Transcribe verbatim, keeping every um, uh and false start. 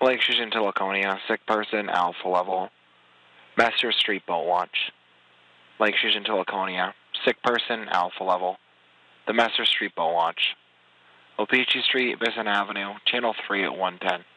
Lake Fusion to Laconia, sick person, alpha level. Master Street Boat Watch. Lake Fusion to Laconia, sick person, alpha level. The Master Street Boat Watch. Opeechee Street, Bison Avenue, Channel three at one ten.